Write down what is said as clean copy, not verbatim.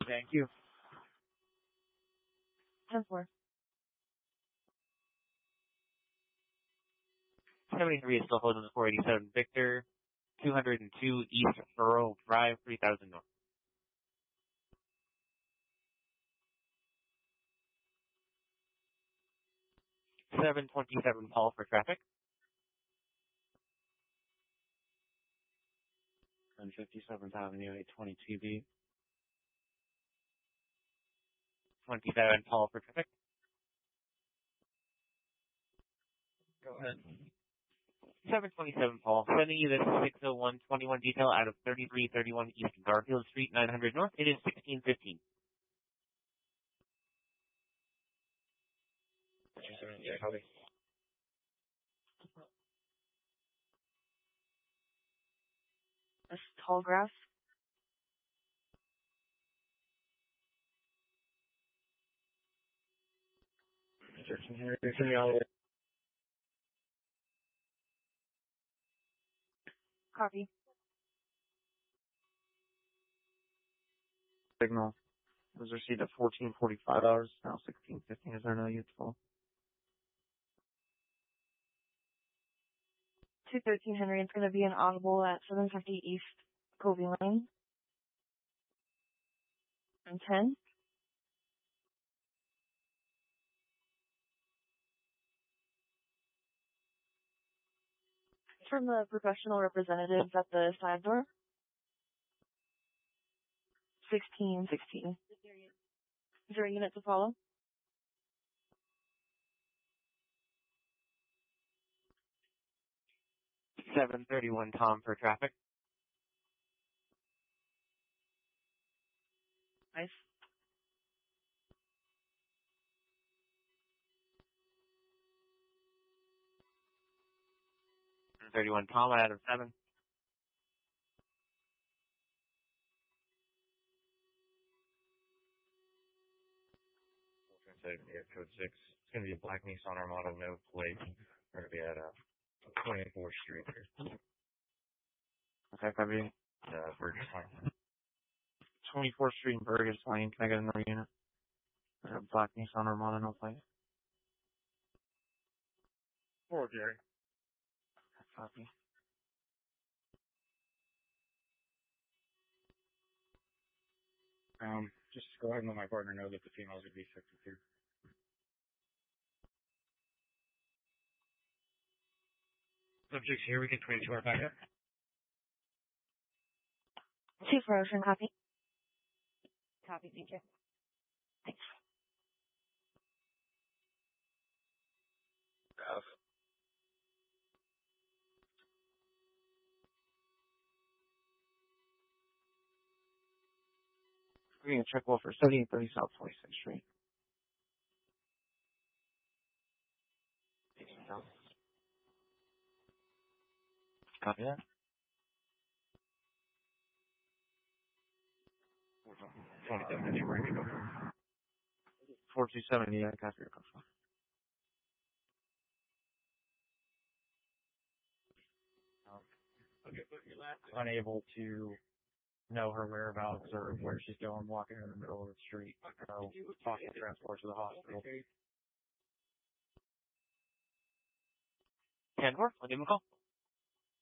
Thank you. 10-4. 73 is still holding the 487 Victor, 202 East Earl Drive, 3000 North. 727 Paul for traffic. 57th Avenue, 822B. 27 Paul for traffic. Go ahead. 727 Paul, sending you this 60121 detail out of 3331 East Garfield Street, 900 North. It is 1615. Yeah, copy. That's tall grass. Searching here. Send me all the way. Copy. Signal was received at 14:45 hours. Now 16:15. Is there no useful? 213 Henry. It's going to be an audible at 750 East Covey Lane. And 10. From the professional representatives at the side door. 1616. Is there a unit to follow? $731 Tom for traffic. Nice. $31 Tom out of 7. Code 6. It's going to be a black Nissan Armada, no plate. We're going to be at 24th Street here. Okay, copy. Burgess Lane. 24th Street and Burgess Lane. Can I get another unit? Black Nissan Armada, no plate. 4, Gary. Copy. Just go ahead and let my partner know that the females would be 52. Subjects here, we get 22-hour backup. 2 for Ocean, copy. Copy, thank you. Thanks. We're going to check well for 7830 South 26th Street. Copy that. 4270, yeah, copy your call. Unable to know her whereabouts or where she's going, walking in the middle of the street. So, possible transport to the hospital. 10-4, I'll give him a call.